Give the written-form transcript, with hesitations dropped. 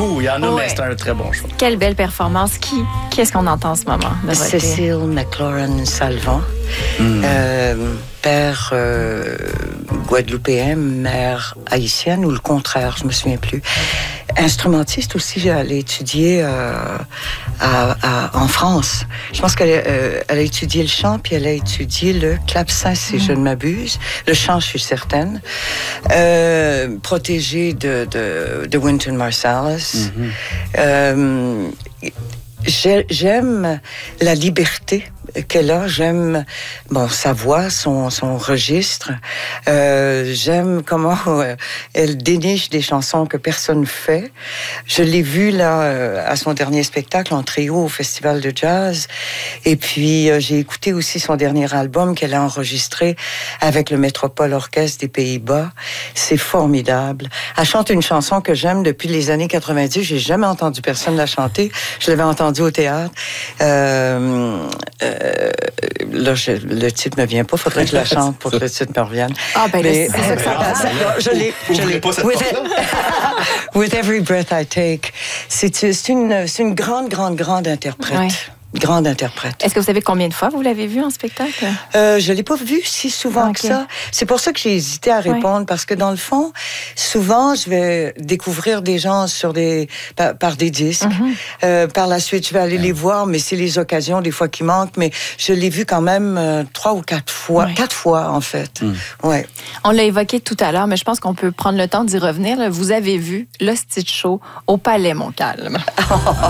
beaucoup. Il y en a, mais c'est un très bon choix. Quelle belle performance. Qu'est-ce qu'on entend en ce moment de votre Cécile McLaurin-Salvant, père guadeloupéen, mère haïtienne, ou le contraire, je me souviens plus. Instrumentiste aussi, elle a étudié en France. Je pense qu'elle a étudié le chant, puis elle a étudié le clavecin, si je ne m'abuse. Le chant, je suis certaine. Protégée de Wynton Marsalis. J'aime la liberté qu'elle a, j'aime sa voix, son registre. J'aime comment elle déniche des chansons que personne fait. Je l'ai vue là à son dernier spectacle en trio au Festival de Jazz. Et puis j'ai écouté aussi son dernier album qu'elle a enregistré avec le Métropole Orchestre des Pays-Bas. C'est formidable. Elle chante une chanson que j'aime depuis les années 90. J'ai jamais entendu personne la chanter. Je l'avais entendue au théâtre. Là, le titre me vient pas. Faudrait que je la chante pour que le titre me revienne. Ah, ben là, c'est ça que ça passe. Je l'ai. With Every Breath I Take. C'est une grande interprète. Ouais. Grande interprète. Est-ce que vous savez combien de fois vous l'avez vue en spectacle? Je l'ai pas vue si souvent que ça. C'est pour ça que j'ai hésité à répondre, parce que dans le fond, souvent, je vais découvrir des gens par des disques. Par la suite, je vais aller les voir, mais c'est les occasions des fois qui manquent. Mais je l'ai vue quand même 3 ou 4 fois. 4 fois, en fait. Ouais. On l'a évoqué tout à l'heure, mais je pense qu'on peut prendre le temps d'y revenir. Vous avez vu le Stitch Show au Palais Montcalm.